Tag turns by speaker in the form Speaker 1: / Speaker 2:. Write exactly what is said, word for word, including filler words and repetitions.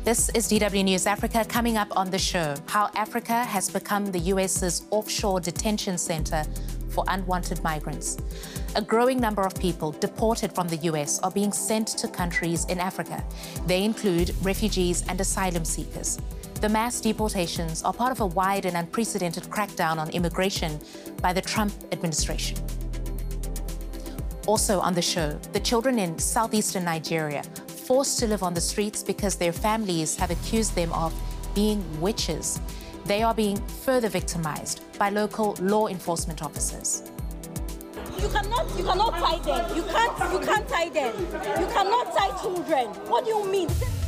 Speaker 1: This is D W News Africa. Coming up on the show, how Africa has become the U S's offshore detention center for unwanted migrants. A growing number of people deported from the U S are being sent to countries in Africa. They include refugees and asylum seekers. The mass deportations are part of a wide and unprecedented crackdown on immigration by the Trump administration. Also on the show, the children in southeastern Nigeria forced to live on the streets because their families have accused them of being witches. They are being further victimized by local law enforcement officers.
Speaker 2: You cannot, you cannot tie them. You can't, you can't tie them. You cannot tie children. What do you mean?